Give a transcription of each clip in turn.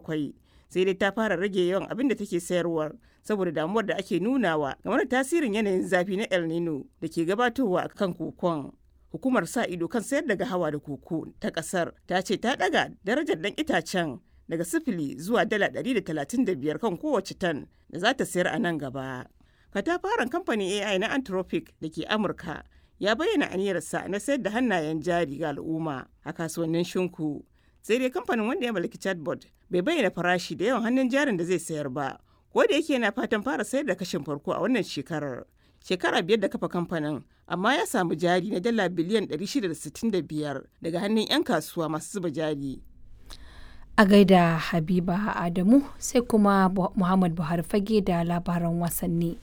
bakwai, sai dai ta fara rage yawan abin da take sayarwa saboda damuwar da ake nunawa game da tasirin yanayin zafi na El Nino da ke gabatowa a kan kokon. Hukumar sa ido kan sayar da gahawa da koko ta kasar ta ce ta daga darajar dan itacen daga sifili zuwa dala 135 kan kowace tan da za ta sayar a nan gaba. Katafaren kamfanin AI na Anthropic da ke Amurka ya bayyana aniyarsa na sayar da hannayen jari ga al'umma a kasuwannin shinku. Sai dai kamfanin wanda ya mallaki chatbot bai bayyana farashi da yawan hannun jarin da zai sayar ba, ko da yake yana fatan fara sayar da kashin farko a wannan shekarar. Shekara 5 da kafa kamfanin, amma ya samu jari na dala biliyan 665 daga hannun 'yan kasuwa masu zuba jari. A gaida Habiba Adamu, sai kuma Muhammad Buhari fage da labaran wasanni.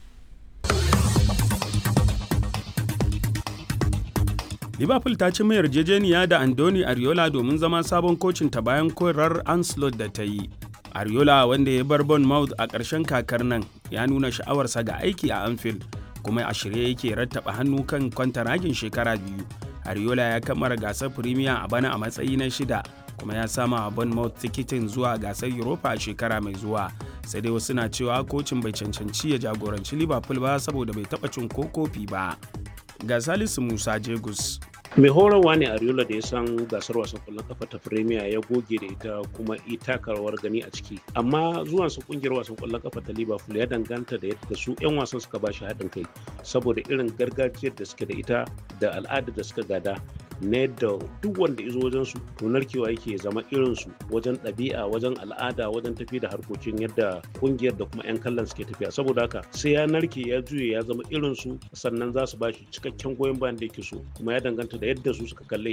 Liverpool ta ci mai yarjejeniya da Andoni Ariola domin zama sabon kocin ta bayan korar Ancelotti da ta yi. Ariola, wanda ya bar Bournemouth a ƙarshen kakar nan, ya nuna sha'awarsa ga aiki a Anfield, kuma a shirye yake rattaba hannu kan kwantaragin shekara 2. Ariola ya kammala gasar Premier a bana a matsayi na 6, kuma ya sama a Bournemouth tikitin zuwa gasar Europa a shekara mai zuwa. Sai dai wasu na cewa kocin bai cancanci ya jagoranci Liverpool ba saboda bai taɓa cin ko kofi ba. Ga Salisu Musa Jegus. Mai horarwa ne Ariola da ya san gasar wasan kwallon kafa ta Premier, ya goge da ita kuma ita rawar gani a ciki. Amma zuwan su kungiyar wasan kwallon kafa ta Liverpool ya danganta da yadda su 'yan wasan suka ba shi haɗin kai, saboda irin gargajiyar da suke da ita da al'ada da suka gada na yadda duk wanda izo wajen su to narkewa yake zama irin su wajen ɗabi'a, wajen al'ada, wajen tafi da harkokin yadda kungiyar da kuma 'yan kallon suke tafiya. Saboda haka sai ya narke, ya juye, ya zama irin su, sannan za su ba shi cikakken goyon bayan da yake so, kuma ya danganta da yadda su suka kalle